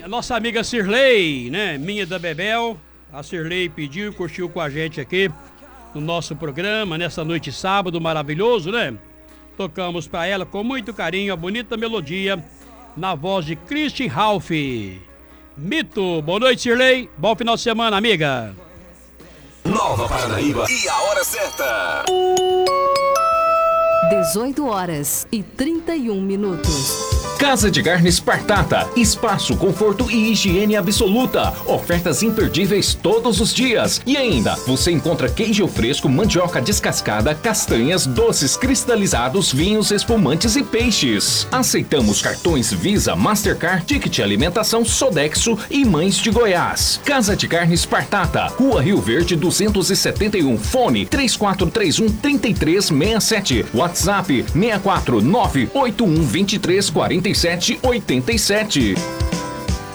nossa amiga Cirlei, né? Minha da Bebel. A Cirlei pediu, curtiu com a gente aqui no nosso programa, nessa noite sábado maravilhoso, né? Tocamos pra ela com muito carinho a bonita melodia na voz de Christian Ralph. Mito. Boa noite, Cirlei. Bom final de semana, amiga. Nova Paranaíba e a hora certa. 18h31. Casa de Carnes Partata, espaço, conforto e higiene absoluta. Ofertas imperdíveis todos os dias. E ainda, você encontra queijo fresco, mandioca descascada, castanhas, doces cristalizados, vinhos, espumantes e peixes. Aceitamos cartões Visa, Mastercard, Ticket Alimentação, Sodexo e Mães de Goiás. Casa de Carnes Partata, Rua Rio Verde 271, fone 3431-3367, WhatsApp 649-8123-4787.